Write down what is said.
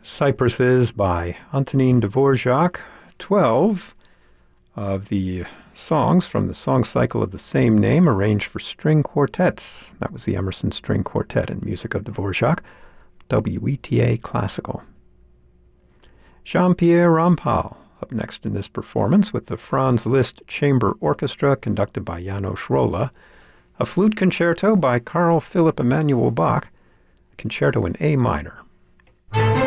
Cypresses by Antonin Dvorak, 12 of the songs from the song cycle of the same name arranged for string quartets. That was the Emerson String Quartet and music of Dvorak, WETA Classical. Jean-Pierre Rampal, up next in this performance with the Franz Liszt Chamber Orchestra conducted by János Róla, a flute concerto by Carl Philipp Emanuel Bach, a concerto in A minor.